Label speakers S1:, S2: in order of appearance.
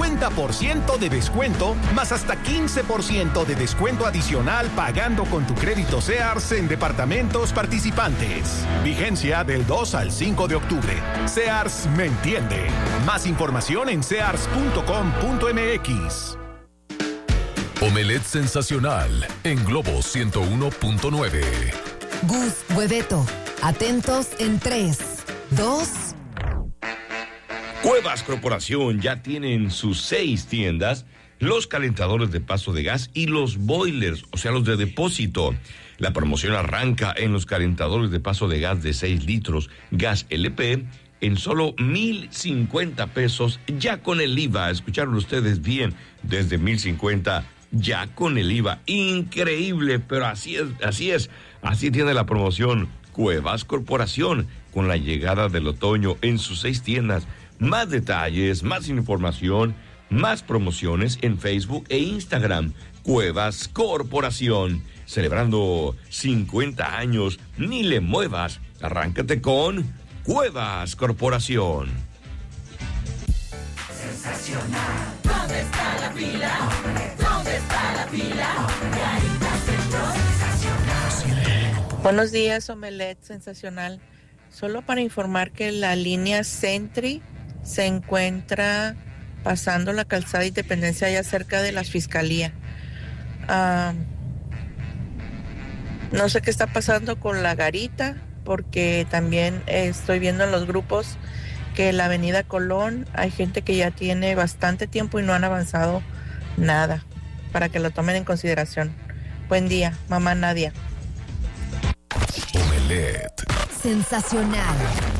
S1: 50% de descuento, más hasta 15% de descuento adicional pagando con tu crédito Sears en departamentos participantes. Vigencia del 2 al 5 de octubre. Sears me entiende. Más información en sears.com.mx.
S2: Omelette sensacional en Globo 101.9.
S3: Gus, Hueveto, atentos en 3, 2.
S4: Cuevas Corporación ya tienen sus 6 tiendas, los calentadores de paso de gas y los boilers, o sea, los de depósito. La promoción arranca en los calentadores de paso de gas de 6 litros, gas LP, en solo 1,050 pesos, ya con el IVA. Escucharon ustedes bien, desde 1,050 ya con el IVA. Increíble, pero así es. Así tiene la promoción Cuevas Corporación con la llegada del otoño en sus 6 tiendas. Más detalles, más información, más promociones en Facebook e Instagram. Cuevas Corporación, celebrando 50 años. Ni le muevas. Arráncate con Cuevas Corporación.
S5: Sensacional. ¿Dónde está la fila? ¿Dónde está la fila? Caritas Centro Sensacional.
S6: Buenos días, Omelette Sensacional. Solo para informar que la línea Sentry se encuentra pasando la calzada Independencia allá cerca de la Fiscalía. No sé qué está pasando con la garita, porque también estoy viendo en los grupos que la avenida Colón hay gente que ya tiene bastante tiempo y no han avanzado nada, para que lo tomen en consideración. Buen día, mamá Nadia.
S2: Omelette
S3: Sensacional.